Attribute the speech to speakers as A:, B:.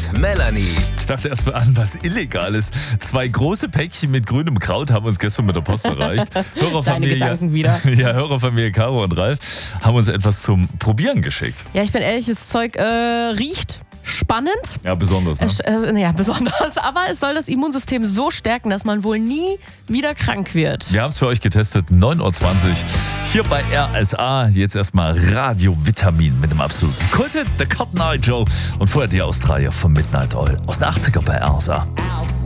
A: und Melanie.
B: Ich dachte erst mal an, was illegal ist. 2 große Päckchen mit grünem Kraut haben uns gestern mit der Post erreicht.
C: Deine Gedanken wieder.
B: Ja, Hörerfamilie Caro und Ralf haben uns etwas zum Probieren geschickt.
C: Ja, ich bin ehrlich, das Zeug riecht spannend.
B: Ja, besonders. Ne?
C: Ja, besonders. Aber es soll das Immunsystem so stärken, dass man wohl nie wieder krank wird.
B: Wir haben es für euch getestet, 9.20 Uhr. Hier bei RSA. Jetzt erstmal Radio Vitamin mit dem absoluten Kult, der Cotton Eye Joe. Und vorher die Australier von Midnight Oil aus den 80er bei RSA.